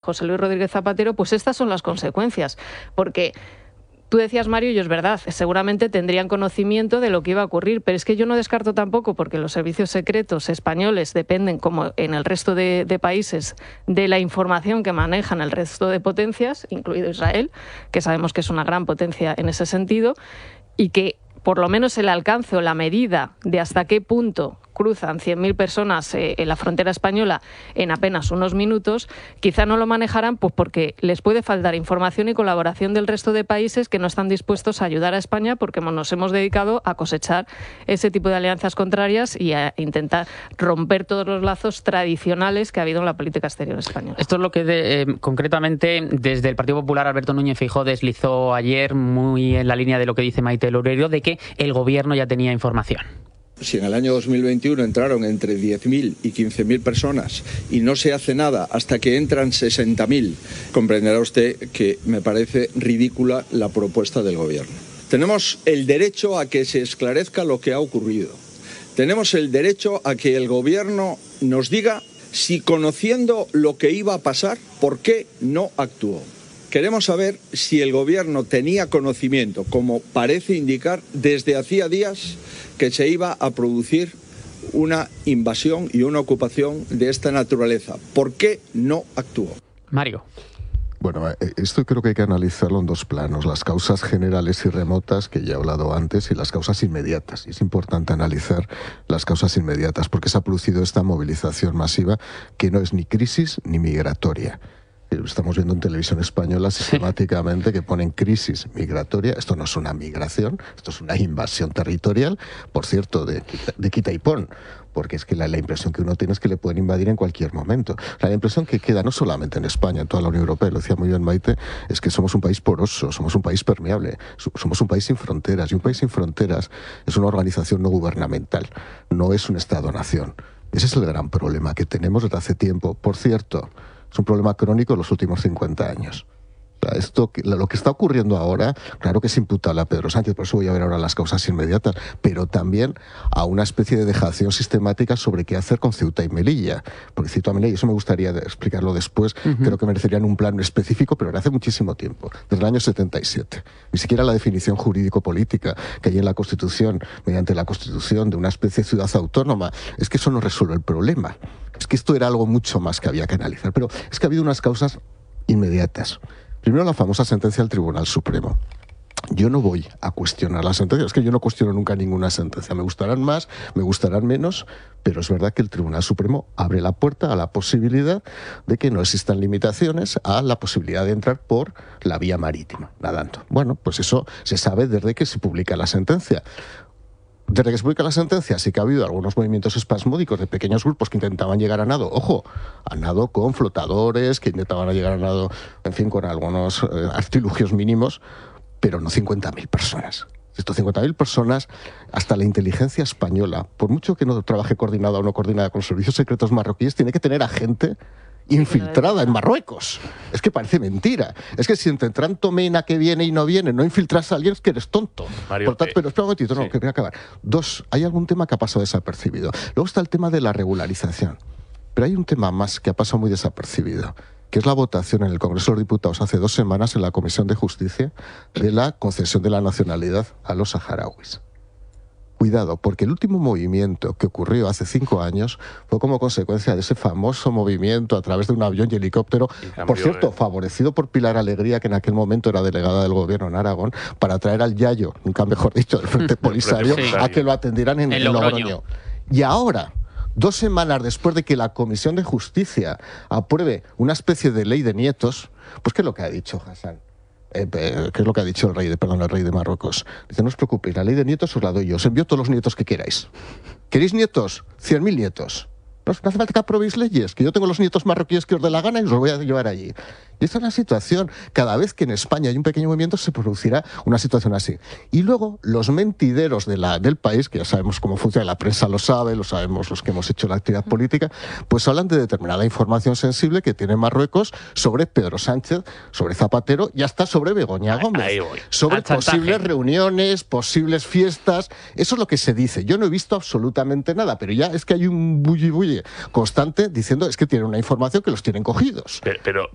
José Luis Rodríguez Zapatero, pues estas son las consecuencias. Porque tú decías, Mario, y es verdad, seguramente tendrían conocimiento de lo que iba a ocurrir, pero es que yo no descarto tampoco, porque los servicios secretos españoles dependen, como en el resto de países, de la información que manejan el resto de potencias, incluido Israel, que sabemos que es una gran potencia en ese sentido, y que por lo menos el alcance o la medida de hasta qué punto cruzan 100.000 personas en la frontera española en apenas unos minutos, quizá no lo manejarán pues porque les puede faltar información y colaboración del resto de países que no están dispuestos a ayudar a España, porque nos hemos dedicado a cosechar ese tipo de alianzas contrarias y a intentar romper todos los lazos tradicionales que ha habido en la política exterior española. Esto es lo que concretamente desde el Partido Popular Alberto Núñez Feijóo deslizó ayer, muy en la línea de lo que dice Maite Loureiro, de que el gobierno ya tenía información. Si en el año 2021 entraron entre 10.000 y 15.000 personas y no se hace nada hasta que entran 60.000, comprenderá usted que me parece ridícula la propuesta del gobierno. Tenemos el derecho a que se esclarezca lo que ha ocurrido. Tenemos el derecho a que el gobierno nos diga si, conociendo lo que iba a pasar, ¿por qué no actuó? Queremos saber si el gobierno tenía conocimiento, como parece indicar, desde hacía días que se iba a producir una invasión y una ocupación de esta naturaleza. ¿Por qué no actuó? Mario. Bueno, esto creo que hay que analizarlo en dos planos, las causas generales y remotas, que ya he hablado antes, y las causas inmediatas. Y es importante analizar las causas inmediatas, porque se ha producido esta movilización masiva que no es ni crisis ni migratoria. Estamos viendo en televisión española sistemáticamente que ponen crisis migratoria. Esto no es una migración, esto es una invasión territorial, por cierto, de quita y pon, porque es que la impresión que uno tiene es que le pueden invadir en cualquier momento. La impresión que queda no solamente en España, en toda la Unión Europea, lo decía muy bien Maite, es que somos un país poroso, somos un país permeable, somos un país sin fronteras, y un país sin fronteras es una organización no gubernamental, no es un Estado-nación. Ese es el gran problema que tenemos desde hace tiempo. Por cierto, es un problema crónico en los últimos 50 años. O sea, lo que está ocurriendo ahora, claro que es imputable a Pedro Sánchez, por eso voy a ver ahora las causas inmediatas, pero también a una especie de dejación sistemática sobre qué hacer con Ceuta y Melilla. Porque Ceuta y Melilla, y eso me gustaría explicarlo después, creo que merecerían un plan específico, pero hace muchísimo tiempo, desde el año 77. Ni siquiera la definición jurídico-política que hay en la Constitución, mediante la Constitución de una especie de ciudad autónoma, es que eso no resuelve el problema. Es que esto era algo mucho más que había que analizar. Pero es que ha habido unas causas inmediatas. Primero, la famosa sentencia del Tribunal Supremo. Yo no voy a cuestionar la sentencia, es que yo no cuestiono nunca ninguna sentencia. Me gustarán más, me gustarán menos, pero es verdad que el Tribunal Supremo abre la puerta a la posibilidad de que no existan limitaciones a la posibilidad de entrar por la vía marítima, nadando. Bueno, pues eso se sabe desde que se publica la sentencia. Desde que se publica la sentencia sí que ha habido algunos movimientos espasmódicos de pequeños grupos que intentaban llegar a nado, ojo, a nado con flotadores, que intentaban llegar a nado, en fin, con algunos artilugios mínimos, pero no 50.000 personas. Estos 50.000 personas, hasta la inteligencia española, por mucho que no trabaje coordinada o no coordinada con los servicios secretos marroquíes, tiene que tener a gente infiltrada en Marruecos. Es que parece mentira. Es que si entre tanto Mena que viene y no viene, no infiltras a alguien, es que eres tonto. Mario, por tanto, pero espera un momentito, no, que voy a acabar. Dos, hay algún tema que ha pasado desapercibido. Luego está el tema de la regularización. Pero hay un tema más que ha pasado muy desapercibido, que es la votación en el Congreso de los Diputados hace 2 semanas en la Comisión de Justicia de la concesión de la nacionalidad a los saharauis. Cuidado, porque el último movimiento que ocurrió hace 5 años fue como consecuencia de ese famoso movimiento a través de un avión y helicóptero, por cierto, favorecido por Pilar Alegría, que en aquel momento era delegada del gobierno en Aragón, para traer al Yayo, nunca mejor dicho, del Frente Polisario, a que lo atendieran en Logroño. Y ahora, 2 semanas después de que la Comisión de Justicia apruebe una especie de ley de nietos, pues ¿qué es lo que ha dicho Hassan? ¿Qué es lo que ha dicho el rey de Marruecos? Dice, no os preocupéis, la ley de nietos os la doy yo, os envío todos los nietos que queráis. ¿Queréis nietos? 100.000 nietos. No hace falta que aprobéis leyes, que yo tengo los nietos marroquíes que os dé la gana y os los voy a llevar allí. Y esta es la situación. Cada vez que en España hay un pequeño movimiento se producirá una situación así. Y luego los mentideros del país, que ya sabemos cómo funciona, la prensa lo sabe, lo sabemos los que hemos hecho la actividad política, pues hablan de determinada información sensible que tiene Marruecos sobre Pedro Sánchez, sobre Zapatero y hasta sobre Begoña Gómez. Sobre posibles reuniones, posibles fiestas. Eso es lo que se dice. Yo no he visto absolutamente nada, pero ya es que hay un bulli constante diciendo es que tienen una información que los tienen cogidos. Pero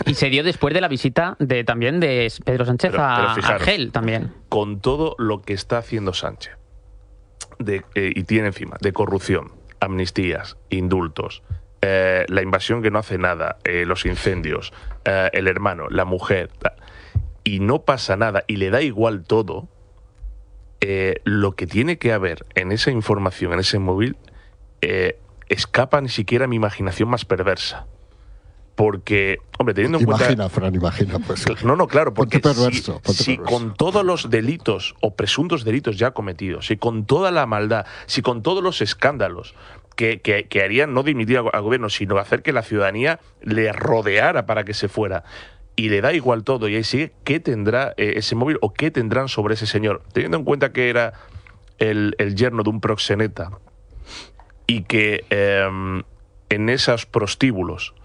Y se dio después de la visita también de Pedro Sánchez a fijaros, Argel también. Con todo lo que está haciendo Sánchez y tiene encima de corrupción, amnistías, indultos, la invasión que no hace nada, los incendios, el hermano, la mujer, y no pasa nada y le da igual todo, lo que tiene que haber en esa información, en ese móvil, escapa ni siquiera a mi imaginación más perversa. Porque, hombre, teniendo en cuenta... Imagina, pues. No, claro, porque perverso, si con todos los delitos o presuntos delitos ya cometidos, si con toda la maldad, si con todos los escándalos que harían no dimitir al gobierno, sino hacer que la ciudadanía le rodeara para que se fuera, y le da igual todo, y ahí sigue, ¿qué tendrá ese móvil o qué tendrán sobre ese señor? Teniendo en cuenta que era el yerno de un proxeneta y que en esos prostíbulos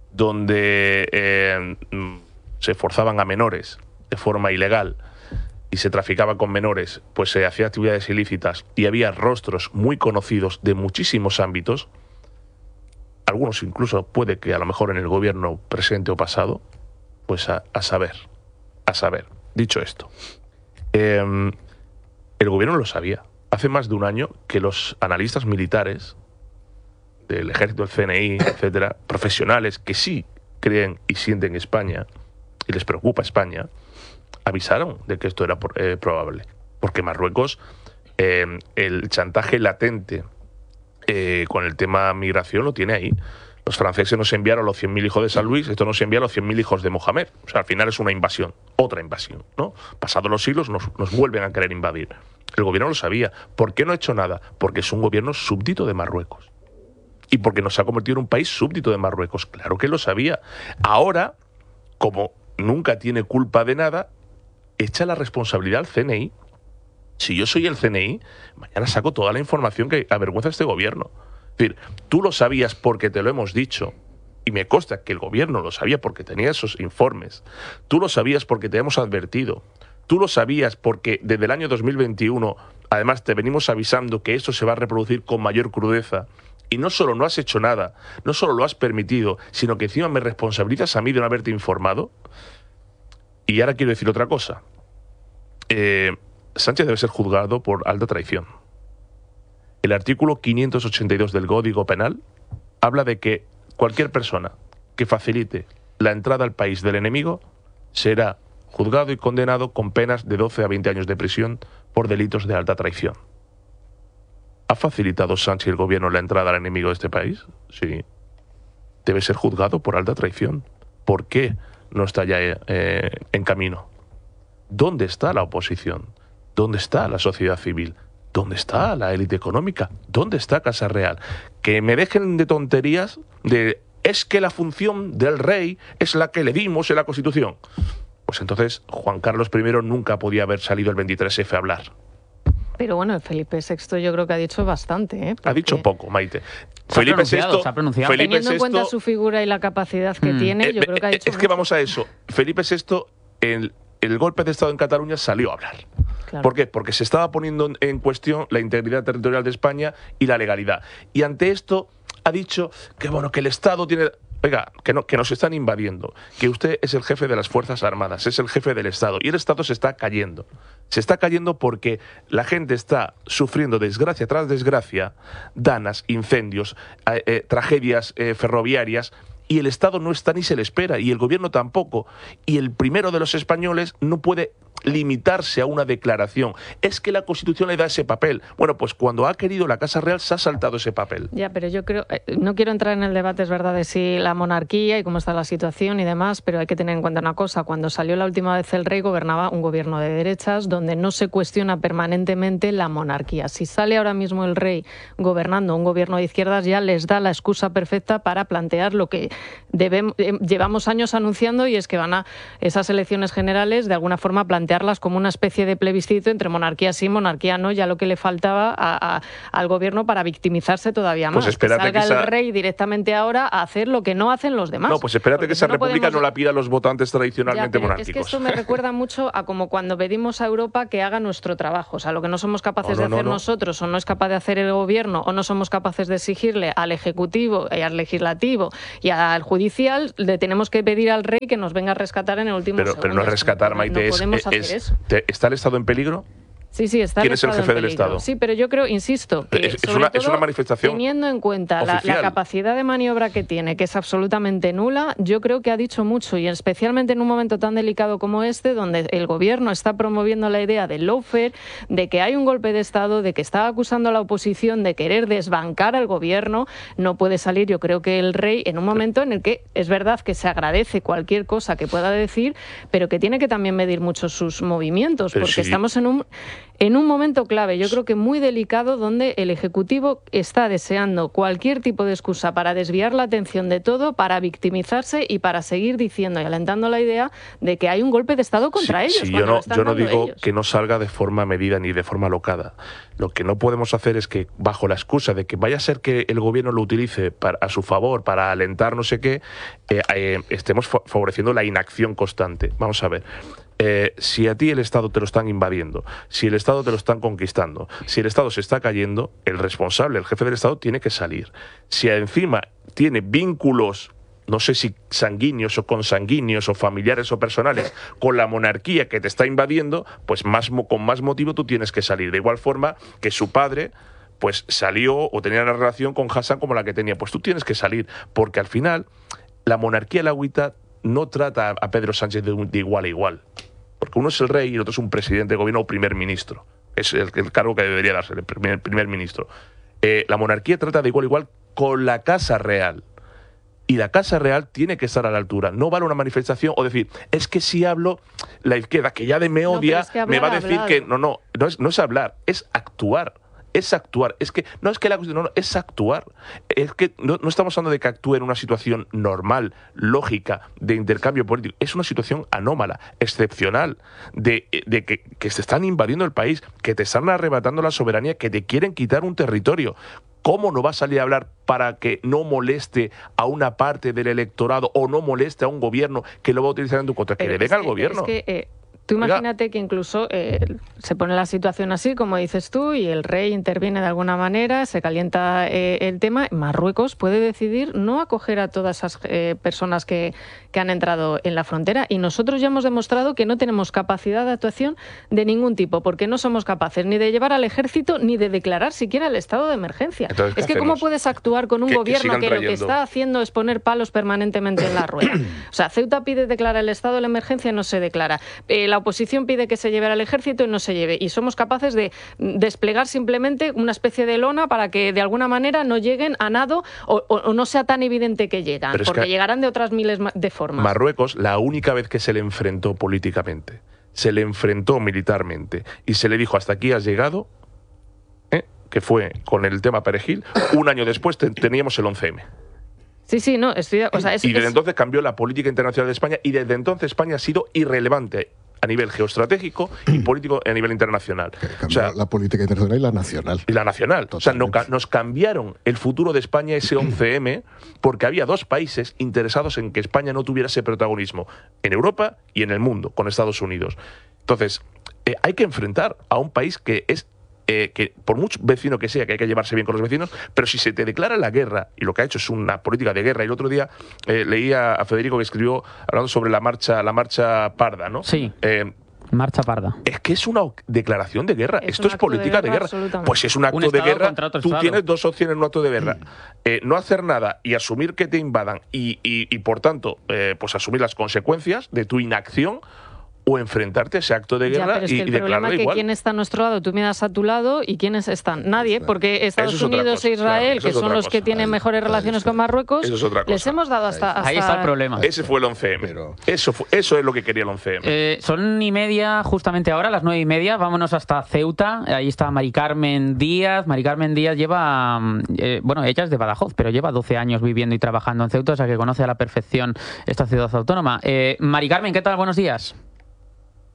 donde se forzaban a menores de forma ilegal y se traficaba con menores, pues se hacían actividades ilícitas y había rostros muy conocidos de muchísimos ámbitos, algunos incluso puede que a lo mejor en el gobierno presente o pasado, pues a saber. Dicho esto, el gobierno lo sabía. Hace más de un año que los analistas militares del ejército, del CNI, etcétera, profesionales que sí creen y sienten España y les preocupa España, avisaron de que esto era probable. Porque Marruecos, el chantaje latente con el tema migración lo tiene ahí. Los franceses nos enviaron los 100.000 hijos de San Luis, esto nos envía los 100.000 hijos de Mohamed. O sea, al final es una invasión, otra invasión, ¿no? Pasados los siglos nos vuelven a querer invadir. El gobierno lo sabía. ¿Por qué no ha hecho nada? Porque es un gobierno súbdito de Marruecos. Y porque nos ha convertido en un país súbdito de Marruecos. Claro que lo sabía. Ahora, como nunca tiene culpa de nada, echa la responsabilidad al CNI. Si yo soy el CNI, mañana saco toda la información que avergüenza a este gobierno. Es decir, tú lo sabías porque te lo hemos dicho, y me consta que el gobierno lo sabía porque tenía esos informes. Tú lo sabías porque te hemos advertido. Tú lo sabías porque desde el año 2021, además, te venimos avisando que esto se va a reproducir con mayor crudeza. Y no solo no has hecho nada, no solo lo has permitido, sino que encima me responsabilizas a mí de no haberte informado. Y ahora quiero decir otra cosa. Sánchez debe ser juzgado por alta traición. El artículo 582 del Código Penal habla de que cualquier persona que facilite la entrada al país del enemigo será juzgado y condenado con penas de 12 a 20 años de prisión por delitos de alta traición. ¿Ha facilitado Sánchez y el gobierno la entrada al enemigo de este país? Sí. Debe ser juzgado por alta traición. ¿Por qué no está ya en camino? ¿Dónde está la oposición? ¿Dónde está la sociedad civil? ¿Dónde está la élite económica? ¿Dónde está Casa Real? Que me dejen de tonterías de es que la función del rey es la que le dimos en la Constitución. Pues entonces Juan Carlos I nunca podía haber salido el 23F a hablar. Pero bueno, el Felipe VI yo creo que ha dicho bastante. Ha dicho poco, Maite. Se ha pronunciado. Teniendo en cuenta su figura y la capacidad que tiene, yo creo que ha dicho Es que vamos a eso. Felipe VI, el golpe de Estado en Cataluña salió a hablar. Claro. ¿Por qué? Porque se estaba poniendo en cuestión la integridad territorial de España y la legalidad. Y ante esto ha dicho que, bueno, que el Estado tiene... Oiga, que nos están invadiendo, que usted es el jefe de las Fuerzas Armadas, es el jefe del Estado, y el Estado se está cayendo. Se está cayendo porque la gente está sufriendo desgracia tras desgracia, danas, incendios, tragedias ferroviarias, y el Estado no está ni se le espera, y el gobierno tampoco. Y el primero de los españoles no puede limitarse a una declaración. Es que la Constitución le da ese papel. Bueno, pues cuando ha querido la Casa Real se ha saltado ese papel. Ya, pero yo creo, no quiero entrar en el debate, es verdad, de si la monarquía y cómo está la situación y demás, pero hay que tener en cuenta una cosa. Cuando salió la última vez el rey, gobernaba un gobierno de derechas donde no se cuestiona permanentemente la monarquía. Si sale ahora mismo el rey gobernando un gobierno de izquierdas, ya les da la excusa perfecta para plantear lo que llevamos años anunciando, y es que van a esas elecciones generales de alguna forma plantear plantearlas como una especie de plebiscito entre monarquía sí, monarquía no, ya lo que le faltaba al gobierno para victimizarse todavía más. Pues espérate que salga el rey directamente ahora a hacer lo que no hacen los demás. No, pues espérate que esa república no la pida a los votantes tradicionalmente monárquicos. Es que esto me recuerda mucho a como cuando pedimos a Europa que haga nuestro trabajo. O sea, lo que no somos capaces de hacer nosotros, o no es capaz de hacer el gobierno, o no somos capaces de exigirle al Ejecutivo y al Legislativo y al Judicial, le tenemos que pedir al rey que nos venga a rescatar en el último segundo. Pero no es rescatar, Maite, ¿está el Estado en peligro? Sí, está ¿Quién es el jefe del Estado? Sí, pero yo creo, insisto, que es una manifestación teniendo en cuenta la capacidad de maniobra que tiene, que es absolutamente nula, yo creo que ha dicho mucho, y especialmente en un momento tan delicado como este, donde el gobierno está promoviendo la idea del lawfare, de que hay un golpe de Estado, de que está acusando a la oposición de querer desbancar al gobierno, no puede salir, yo creo que el rey, en un momento en el que es verdad que se agradece cualquier cosa que pueda decir, pero que tiene que también medir mucho sus movimientos, porque estamos en un momento clave, yo creo que muy delicado, donde el Ejecutivo está deseando cualquier tipo de excusa para desviar la atención de todo, para victimizarse y para seguir diciendo y alentando la idea de que hay un golpe de Estado contra ellos. Sí, yo no digo que no salga de forma medida ni de forma alocada. Lo que no podemos hacer es que, bajo la excusa de que vaya a ser que el gobierno lo utilice a su favor, para alentar no sé qué, estemos favoreciendo la inacción constante. Vamos a ver. Si a ti el Estado te lo están invadiendo, si el Estado te lo están conquistando, si el Estado se está cayendo, el responsable, el jefe del Estado, tiene que salir. Si encima tiene vínculos, no sé si sanguíneos o consanguíneos o familiares o personales, con la monarquía que te está invadiendo, pues con más motivo tú tienes que salir. De igual forma que su padre pues salió o tenía una relación con Hassan como la que tenía. Pues tú tienes que salir, porque al final la monarquía alawita no trata a Pedro Sánchez de igual a igual. Porque uno es el rey y el otro es un presidente de gobierno o primer ministro. Es el cargo que debería darse, el primer ministro. La monarquía trata de igual a igual con la Casa Real. Y la Casa Real tiene que estar a la altura. No vale una manifestación o decir, es que si hablo, la izquierda, que ya me odia, me va a decir que no es hablar, es actuar. Es actuar. Es que es actuar. Es que no estamos hablando de que actúe en una situación normal, lógica, de intercambio político. Es una situación anómala, excepcional, de que se están invadiendo el país, que te están arrebatando la soberanía, que te quieren quitar un territorio. ¿Cómo no va a salir a hablar para que no moleste a una parte del electorado o no moleste a un gobierno que lo va a utilizar en tu contra? Que le den al gobierno. Tú imagínate que incluso se pone la situación así, como dices tú, y el rey interviene de alguna manera, se calienta el tema. Marruecos puede decidir no acoger a todas esas personas que han entrado en la frontera, y nosotros ya hemos demostrado que no tenemos capacidad de actuación de ningún tipo, porque no somos capaces ni de llevar al ejército ni de declarar siquiera el estado de emergencia. Entonces, es que ¿cómo puedes actuar con un gobierno que lo que está haciendo es poner palos permanentemente en la rueda? O sea, Ceuta pide declarar el estado de la emergencia y no se declara. La oposición pide que se lleve al ejército y no se lleve. Y somos capaces de desplegar simplemente una especie de lona para que de alguna manera no lleguen a nado o no sea tan evidente que llegan, porque llegarán de otras miles de formas. Marruecos, la única vez que se le enfrentó políticamente, se le enfrentó militarmente y se le dijo hasta aquí has llegado, que fue con el tema Perejil, un año después teníamos el 11M. Sí, no, y desde entonces cambió la política internacional de España y desde entonces España ha sido irrelevante a nivel geoestratégico y político a nivel internacional. La política internacional y la nacional. Y la nacional. Totalmente. O sea, nos cambiaron el futuro de España ese 11M porque había dos países interesados en que España no tuviera ese protagonismo en Europa y en el mundo, con Estados Unidos. Entonces, hay que enfrentar a un país que es que por mucho vecino que sea, que hay que llevarse bien con los vecinos, pero si se te declara la guerra, y lo que ha hecho es una política de guerra, y el otro día leía a Federico que escribió hablando sobre la marcha parda, ¿no? Sí. Marcha parda. Es que es una declaración de guerra. Esto es política de guerra. Pues es un acto de guerra. Tú tienes dos opciones en un acto de guerra. No hacer nada y asumir que te invadan y por tanto, pues asumir las consecuencias de tu inacción, o enfrentarte a ese acto de guerra y declararlo igual. El problema es que quién está a nuestro lado, tú miras a tu lado, y quiénes están. Nadie, porque Estados Unidos e Israel, que son los que tienen mejores relaciones con Marruecos, les hemos dado hasta... Ahí está el problema. Ese fue el 11M. Eso es lo que quería el 11M. Son 9:30 justamente ahora, las 9:30. Vámonos hasta Ceuta. Ahí está Mari Carmen Díaz. Mari Carmen Díaz lleva... ella es de Badajoz, pero lleva 12 años viviendo y trabajando en Ceuta, o sea que conoce a la perfección esta ciudad autónoma. Mari Carmen, ¿qué tal? Buenos días.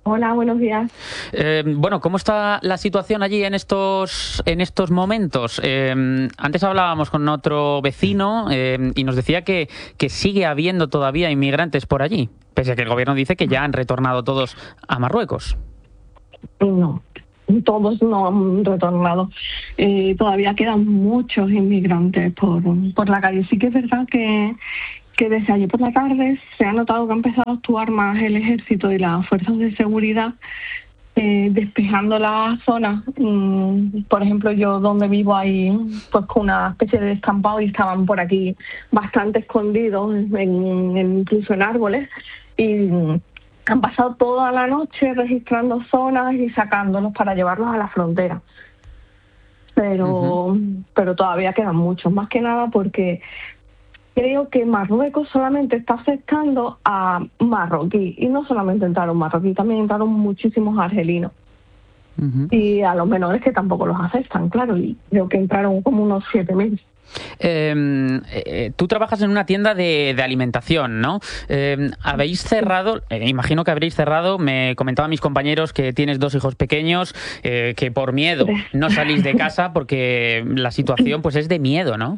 Hola, buenos días. Bueno, ¿cómo está la situación allí en estos momentos? Antes hablábamos con otro vecino y nos decía que sigue habiendo todavía inmigrantes por allí, pese a que el gobierno dice que ya han retornado todos a Marruecos. No, todos no han retornado. Todavía quedan muchos inmigrantes por la calle. Sí que es verdad que desde ayer por la tarde se ha notado que ha empezado a actuar más el ejército y las fuerzas de seguridad, despejando las zonas. Por ejemplo, yo donde vivo hay pues una especie de descampado y estaban por aquí bastante escondidos, incluso en árboles, y han pasado toda la noche registrando zonas y sacándolos para llevarlos a la frontera. Pero todavía quedan muchos, más que nada porque creo que Marruecos solamente está aceptando a marroquí, y no solamente entraron marroquí, también entraron muchísimos argelinos. Y a los menores que tampoco los aceptan, claro, y creo que entraron como unos 7.000. Tú trabajas en una tienda de alimentación, ¿no? ¿Habéis cerrado? Imagino que habréis cerrado. Me comentaban mis compañeros que tienes 2 hijos pequeños, que por miedo no salís de casa porque la situación pues es de miedo, ¿no?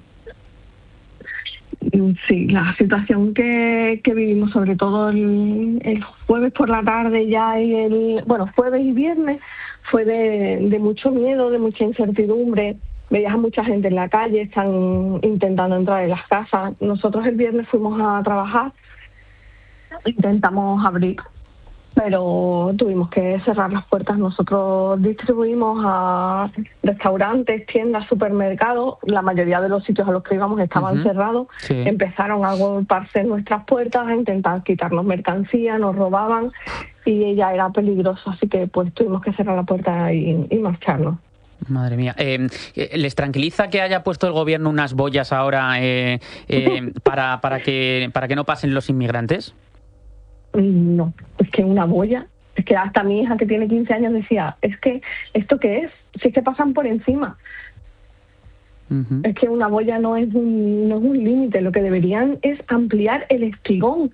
Sí, la situación que vivimos, sobre todo el jueves por la tarde ya y jueves y viernes, fue de mucho miedo, de mucha incertidumbre. Veías a mucha gente en la calle, están intentando entrar en las casas. Nosotros el viernes fuimos a trabajar, intentamos abrir, pero tuvimos que cerrar las puertas. Nosotros distribuimos a restaurantes, tiendas, supermercados. La mayoría de los sitios a los que íbamos estaban cerrados. Sí. Empezaron a golpearse nuestras puertas, a intentar quitarnos mercancía, nos robaban y ya era peligroso. Así que pues tuvimos que cerrar la puerta y marcharnos. Madre mía. ¿Les tranquiliza que haya puesto el gobierno unas boyas ahora para que no pasen los inmigrantes? No, es que una boya, es que hasta mi hija que tiene 15 años decía, es que ¿esto qué es? Si es que pasan por encima. Es que una boya no es un límite, lo que deberían es ampliar el espigón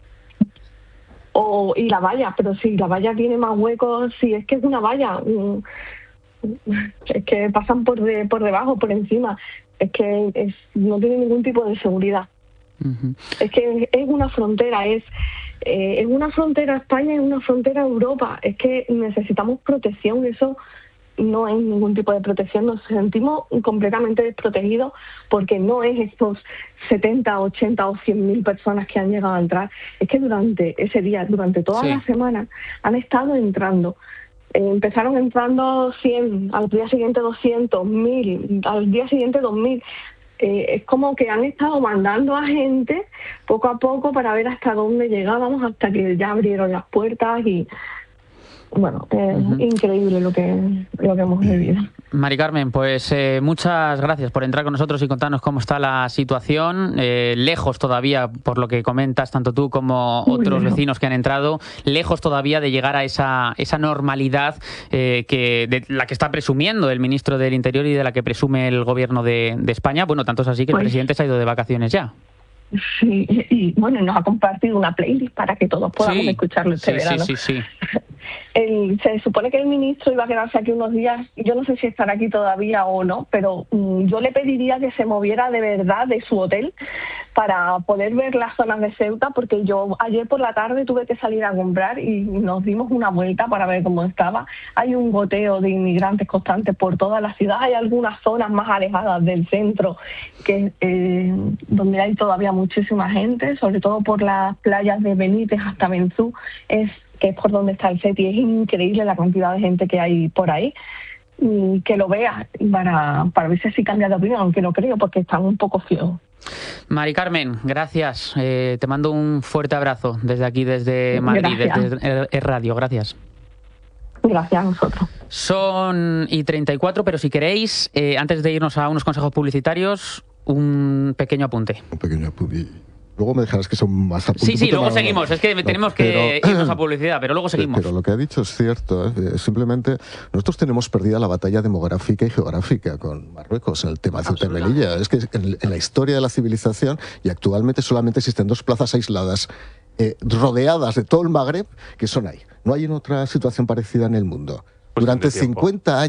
y la valla, pero si la valla tiene más huecos, si es que es una valla, es que pasan por debajo, por encima, es que no tiene ningún tipo de seguridad. Es que es una frontera, es una frontera España y una frontera Europa. Es que necesitamos protección, eso no es ningún tipo de protección. Nos sentimos completamente desprotegidos porque no es estos 70, 80 o 100.000 personas que han llegado a entrar. Es que durante ese día, durante toda la semana, han estado entrando. Empezaron entrando 100, al día siguiente 200, 1.000, al día siguiente 2.000. Es como que han estado mandando a gente poco a poco para ver hasta dónde llegábamos, hasta que ya abrieron las puertas y bueno, es increíble lo que hemos vivido. Mari Carmen, pues muchas gracias por entrar con nosotros y contarnos cómo está la situación. Lejos todavía, por lo que comentas, tanto tú como otros vecinos que han entrado, lejos todavía de llegar a esa normalidad de la que está presumiendo el ministro del Interior y de la que presume el gobierno de España. Bueno, tanto es así que el presidente se ha ido de vacaciones ya. Sí, y bueno, nos ha compartido una playlist para que todos podamos escucharlo este verano. Sí. Se supone que el ministro iba a quedarse aquí unos días, yo no sé si estará aquí todavía o no, pero yo le pediría que se moviera de verdad de su hotel para poder ver las zonas de Ceuta, porque yo ayer por la tarde tuve que salir a comprar y nos dimos una vuelta para ver cómo estaba. Hay un goteo de inmigrantes constantes por toda la ciudad, hay algunas zonas más alejadas del centro que donde hay todavía muchísima gente, sobre todo por las playas de Benítez hasta Benzú, que es por donde está el SETI. Es increíble la cantidad de gente que hay por ahí. Que lo vea para ver si así cambia de opinión, aunque no creo, porque están un poco ciegos. Mari Carmen, gracias. Te mando un fuerte abrazo desde aquí, desde Madrid, desde Radio. Gracias. Gracias a vosotros. Son y 34, pero si queréis, antes de irnos a unos consejos publicitarios, un pequeño apunte. Un pequeño apunte. Luego me dejarás que son más apuntes. Sí, luego seguimos. Es que tenemos que irnos a publicidad, pero luego seguimos. Pero lo que ha dicho es cierto. Simplemente nosotros tenemos perdida la batalla demográfica y geográfica con Marruecos en el tema de Ceuta y Melilla. Es que en la historia de la civilización y actualmente solamente existen 2 plazas aisladas rodeadas de todo el Magreb que son ahí. No hay otra situación parecida en el mundo. Pues Durante de tiempo. 50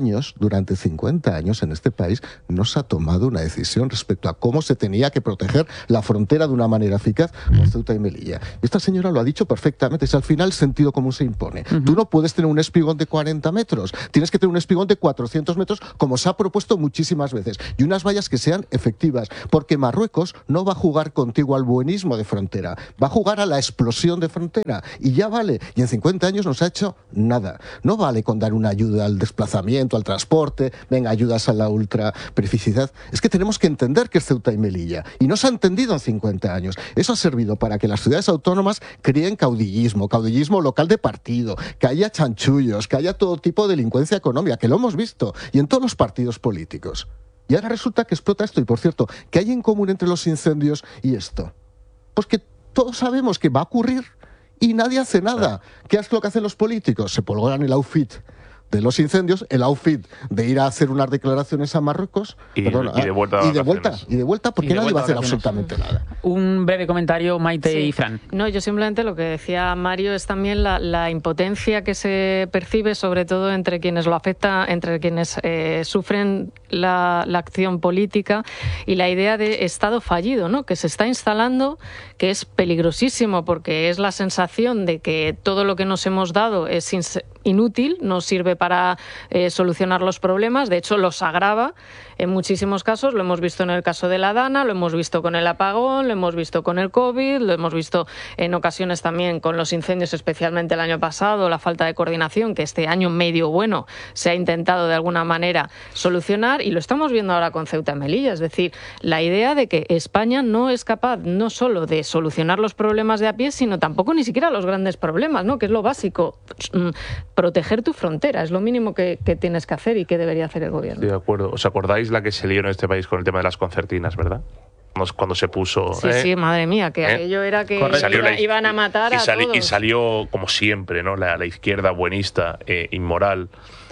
años en este país no se ha tomado una decisión respecto a cómo se tenía que proteger la frontera de una manera eficaz con Ceuta y Melilla. Y esta señora lo ha dicho perfectamente, es al final el sentido común se impone. Tú no puedes tener un espigón de 40 metros, tienes que tener un espigón de 400 metros, como se ha propuesto muchísimas veces, y unas vallas que sean efectivas, porque Marruecos no va a jugar contigo al buenismo de frontera, va a jugar a la explosión de frontera, y ya vale. Y en 50 años no se ha hecho nada. No vale con dar una ayuda al desplazamiento, al transporte, venga, ayudas a la ultraperifericidad. Es que tenemos que entender que es Ceuta y Melilla. Y no se ha entendido en 50 años. Eso ha servido para que las ciudades autónomas creen caudillismo local de partido, que haya chanchullos, que haya todo tipo de delincuencia económica, que lo hemos visto, y en todos los partidos políticos. Y ahora resulta que explota esto. Y por cierto, ¿qué hay en común entre los incendios y esto? Pues que todos sabemos que va a ocurrir y nadie hace nada. ¿Qué es lo que hacen los políticos? Se polvoran el outfit de los incendios, el outfit de ir a hacer unas declaraciones a Marruecos y de vuelta a porque nadie va a hacer absolutamente nada. Un breve comentario, Maite y Fran. No, yo simplemente lo que decía Mario es también la impotencia que se percibe, sobre todo entre quienes lo afecta, entre quienes sufren la acción política, y la idea de Estado fallido, ¿no?, que se está instalando, que es peligrosísimo porque es la sensación de que todo lo que nos hemos dado es inútil, no sirve para solucionar los problemas, de hecho los agrava en muchísimos casos. Lo hemos visto en el caso de la Dana, lo hemos visto con el apagón, lo hemos visto con el COVID, lo hemos visto en ocasiones también con los incendios, especialmente el año pasado, la falta de coordinación que este año medio bueno se ha intentado de alguna manera solucionar, y lo estamos viendo ahora con Ceuta y Melilla. Es decir, la idea de que España no es capaz no solo de solucionar los problemas de a pie, sino tampoco ni siquiera los grandes problemas, ¿no?, que es lo básico. Proteger tu frontera es lo mínimo que tienes que hacer y que debería hacer el gobierno. Sí, de acuerdo. ¿Os acordáis la que se lió en este país con el tema de las concertinas, verdad? Cuando se puso... Sí, madre mía, que aquello era que iban a matar a todos. Y salió, como siempre, ¿no?, la izquierda buenista, inmoral.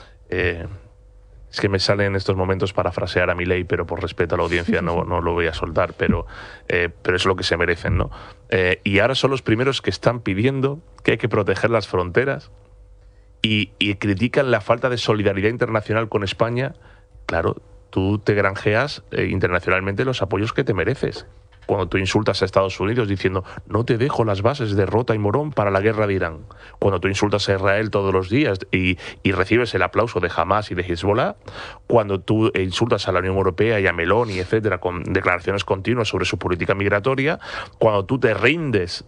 Es que me sale en estos momentos parafrasear a Milei, pero por respeto a la audiencia no lo voy a soltar, pero es lo que se merecen, ¿no? Y ahora son los primeros que están pidiendo que hay que proteger las fronteras y critican la falta de solidaridad internacional con España. Claro, tú te granjeas internacionalmente los apoyos que te mereces. Cuando tú insultas a Estados Unidos diciendo no te dejo las bases de Rota y Morón para la guerra de Irán. Cuando tú insultas a Israel todos los días y recibes el aplauso de Hamas y de Hezbollah. Cuando tú insultas a la Unión Europea y a Meloni, etcétera, con declaraciones continuas sobre su política migratoria. Cuando tú te rindes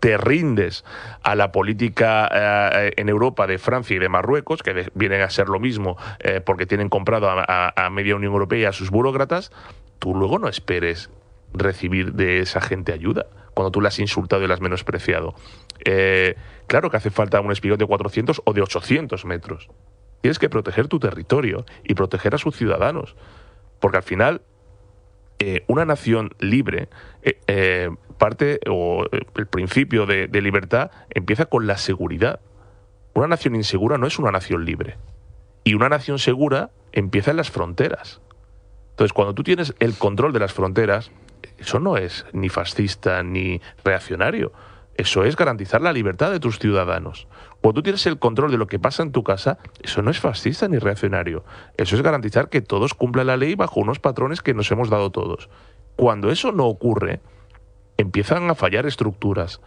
a la política en Europa de Francia y de Marruecos, que vienen a ser lo mismo porque tienen comprado a media Unión Europea y a sus burócratas, tú luego no esperes recibir de esa gente ayuda cuando tú la has insultado y la has menospreciado. Claro que hace falta un espigón de 400 o de 800 metros. Tienes que proteger tu territorio y proteger a sus ciudadanos, porque al final una nación libre parte, o el principio de libertad empieza con la seguridad. Una nación insegura no es una nación libre, y una nación segura empieza en las fronteras. Entonces, cuando tú tienes el control de las fronteras, eso no es ni fascista ni reaccionario. Eso es garantizar la libertad de tus ciudadanos. Cuando tú tienes el control de lo que pasa en tu casa, eso no es fascista ni reaccionario. Eso es garantizar que todos cumplan la ley bajo unos patrones que nos hemos dado todos. Cuando eso no ocurre, empiezan a fallar estructuras.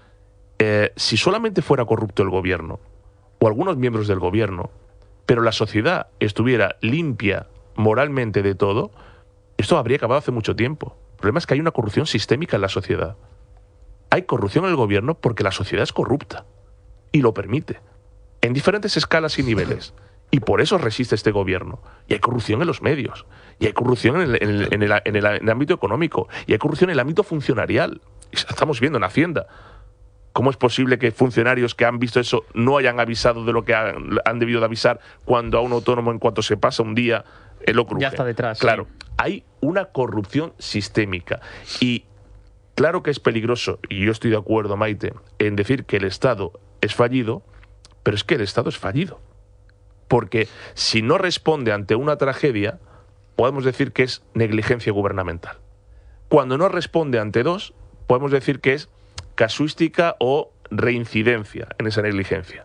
Si solamente fuera corrupto el gobierno, o algunos miembros del gobierno, pero la sociedad estuviera limpia moralmente de todo, esto habría acabado hace mucho tiempo. El problema es que hay una corrupción sistémica en la sociedad. Hay corrupción en el gobierno porque la sociedad es corrupta y lo permite, en diferentes escalas y niveles. Y por eso resiste este gobierno. Y hay corrupción en los medios, y hay corrupción en el ámbito económico, y hay corrupción en el ámbito funcionarial. Y estamos viendo en Hacienda. ¿Cómo es posible que funcionarios que han visto eso no hayan avisado de lo que han debido de avisar cuando a un autónomo, en cuanto se pasa un día, lo cruje? Ya está detrás. Claro, sí. Hay una corrupción sistémica. Y claro que es peligroso, y yo estoy de acuerdo, Maite, en decir que el Estado es fallido, pero es que el Estado es fallido. Porque si no responde ante una tragedia, podemos decir que es negligencia gubernamental. Cuando no responde ante dos, podemos decir que es casuística o reincidencia en esa negligencia.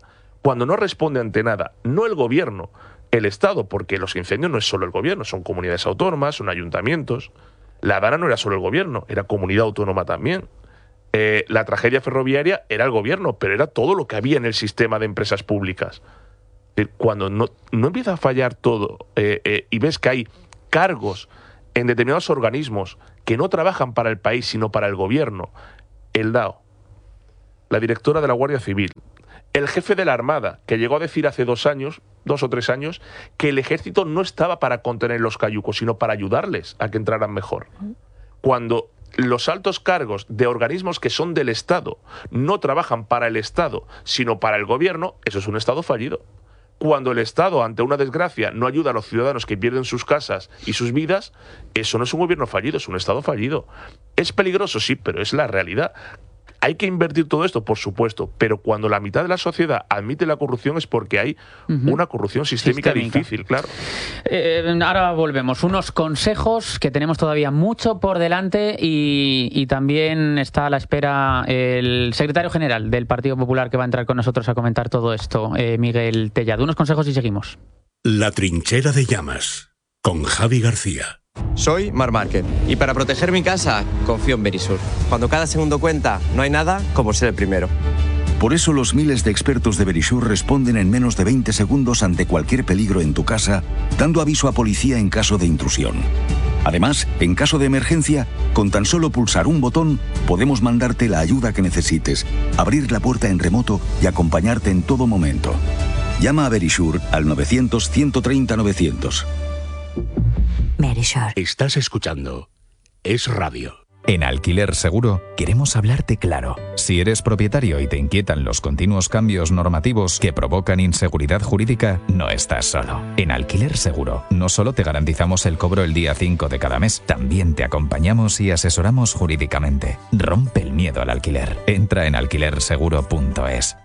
Cuando no responde ante nada, no el gobierno, el Estado, porque los incendios no es solo el gobierno, son comunidades autónomas, son ayuntamientos. La Dana no era solo el gobierno, era comunidad autónoma también. La tragedia ferroviaria era el gobierno, pero era todo lo que había en el sistema de empresas públicas. Cuando no empieza a fallar todo y ves que hay cargos en determinados organismos que no trabajan para el país, sino para el gobierno, el DAO, la directora de la Guardia Civil, el jefe de la Armada, que llegó a decir hace 2 o 3 años, que el ejército no estaba para contener los cayucos, sino para ayudarles a que entraran mejor. Cuando los altos cargos de organismos que son del Estado no trabajan para el Estado, sino para el gobierno, eso es un Estado fallido. Cuando el Estado, ante una desgracia, no ayuda a los ciudadanos que pierden sus casas y sus vidas, eso no es un gobierno fallido, es un Estado fallido. Es peligroso, sí, pero es la realidad. Hay que invertir todo esto, por supuesto, pero cuando la mitad de la sociedad admite la corrupción es porque hay una corrupción sistémica difícil, claro. Ahora volvemos. Unos consejos, que tenemos todavía mucho por delante, y también está a la espera el secretario general del Partido Popular, que va a entrar con nosotros a comentar todo esto, Miguel Tellado. Unos consejos y seguimos. La trinchera de llamas, con Javi García. Soy Marc Márquez y para proteger mi casa confío en Verisur. Cuando cada segundo cuenta, no hay nada como ser el primero. Por eso los miles de expertos de Verisur responden en menos de 20 segundos ante cualquier peligro en tu casa, dando aviso a policía en caso de intrusión. Además, en caso de emergencia, con tan solo pulsar un botón, podemos mandarte la ayuda que necesites, abrir la puerta en remoto y acompañarte en todo momento. Llama a Verisur al 900-130-900. Verisur. Estás escuchando Es Radio. En Alquiler Seguro queremos hablarte claro. Si eres propietario y te inquietan los continuos cambios normativos que provocan inseguridad jurídica, no estás solo. En Alquiler Seguro no solo te garantizamos el cobro el día 5 de cada mes, también te acompañamos y asesoramos jurídicamente. Rompe el miedo al alquiler. Entra en alquilerseguro.es.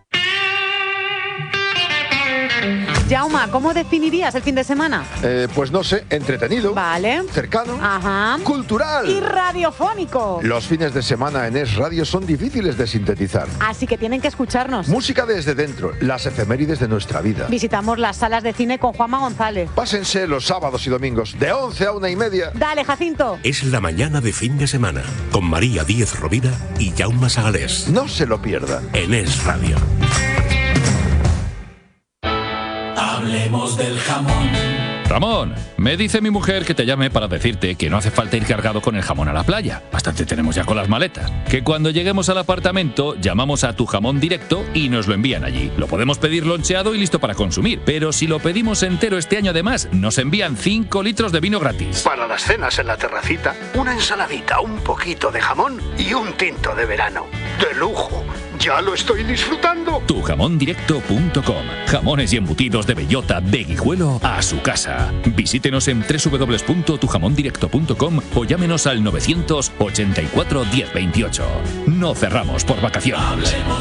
Jauma, ¿cómo definirías el fin de semana? Pues no sé, entretenido. Vale. Cercano. Ajá. Cultural. Y radiofónico. Los fines de semana en Es Radio son difíciles de sintetizar. Así que tienen que escucharnos. Música desde dentro, las efemérides de nuestra vida. Visitamos las salas de cine con Juanma González. Pásense los sábados y domingos de 11 a 1:30. Dale, Jacinto. Es la mañana de fin de semana, con María Díez Rovira y Jaume Sagalés. No se lo pierdan. En Es Radio. Hablemos del jamón. Ramón, me dice mi mujer que te llame para decirte que no hace falta ir cargado con el jamón a la playa. Bastante tenemos ya con las maletas. Que cuando lleguemos al apartamento llamamos a Tu Jamón Directo y nos lo envían allí. Lo podemos pedir loncheado y listo para consumir. Pero si lo pedimos entero este año además, nos envían 5 litros de vino gratis. Para las cenas en la terracita, una ensaladita, un poquito de jamón y un tinto de verano. ¡De lujo! ¡Ya lo estoy disfrutando! Tujamondirecto.com. Jamones y embutidos de bellota, de Guijuelo a su casa. Visítenos en www.tujamondirecto.com o llámenos al 984 1028. No cerramos por vacaciones.